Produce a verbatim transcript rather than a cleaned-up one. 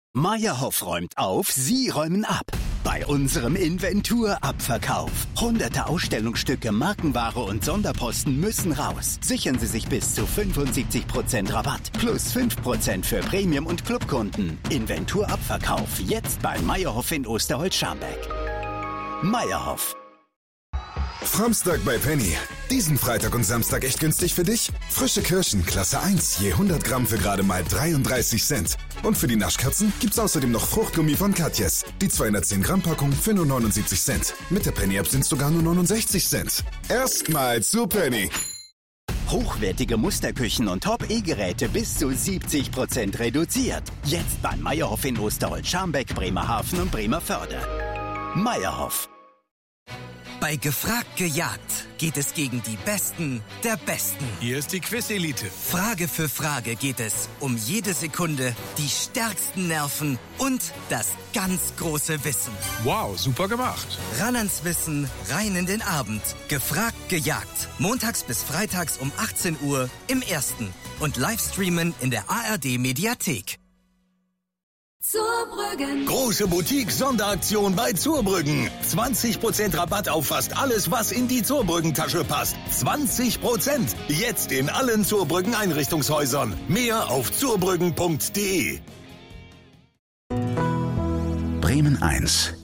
Meyerhoff räumt auf, Sie räumen ab. Bei unserem Inventur-Abverkauf. Hunderte Ausstellungsstücke, Markenware und Sonderposten müssen raus. Sichern Sie sich bis zu fünfundsiebzig Prozent Rabatt. Plus fünf Prozent für Premium- und Clubkunden. Inventur-Abverkauf. Jetzt bei Meyerhoff in Osterholz-Scharmbeck. Meyerhoff. Framstag bei Penny. Diesen Freitag und Samstag echt günstig für dich? Frische Kirschen, Klasse eins, je hundert Gramm für gerade mal dreiunddreißig Cent. Und für die Naschkatzen gibt's außerdem noch Fruchtgummi von Katjes. Die zweihundertzehn Gramm Packung für nur neunundsiebzig Cent. Mit der Penny-App sind's sogar nur neunundsechzig Cent. Erstmal zu Penny. Hochwertige Musterküchen und Top-E-Geräte bis zu siebzig Prozent reduziert. Jetzt bei Meyerhoff in Osterholz-Scharmbeck, Bremerhaven und Bremerförde. Meyerhoff. Bei Gefragt gejagt geht es gegen die Besten der Besten. Hier ist die Quiz-Elite. Frage für Frage geht es um jede Sekunde, die stärksten Nerven und das ganz große Wissen. Wow, super gemacht. Ran ans Wissen, rein in den Abend. Gefragt gejagt. Montags bis freitags um achtzehn Uhr im Ersten. Und Livestreamen in der A R D-Mediathek. Zurbrüggen. Große Boutique-Sonderaktion bei Zurbrüggen. zwanzig Prozent Rabatt auf fast alles, was in die Zurbrüggen-Tasche passt. zwanzig Prozent. Jetzt in allen Zurbrüggen-Einrichtungshäusern. Mehr auf zurbrüggen punkt de. Bremen eins.